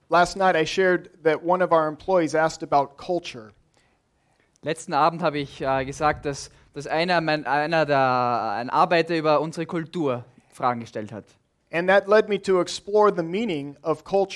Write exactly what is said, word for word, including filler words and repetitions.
last night I shared that one of our employees asked about culture. Letzten Abend habe ich äh, gesagt, dass, dass einer, mein, einer der, ein Arbeiter über unsere Kultur Fragen gestellt hat. And that led me to explore the meaning of culture.